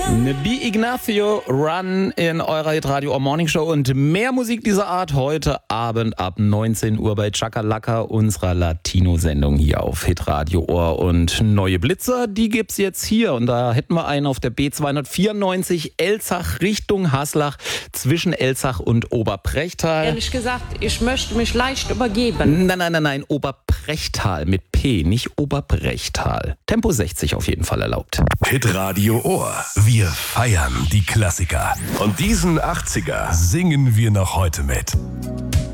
Bi Ignacio Run in eurer Hitradio Morning Show und mehr Musik dieser Art heute Abend ab 19 Uhr bei Chakalaka, unserer Latino-Sendung hier auf Hitradio Ohr. Und neue Blitzer, die gibt's jetzt hier. Und da hätten wir einen auf der B294 Elzach Richtung Haslach zwischen Elzach und Oberprechtal. Ehrlich gesagt, ich möchte mich leicht übergeben. Nein, Oberprechtal mit P, nicht Oberbrechtal. Tempo 60 auf jeden Fall erlaubt. Hitradio Ohr. Wir feiern die Klassiker. Und diesen 80er singen wir noch heute mit.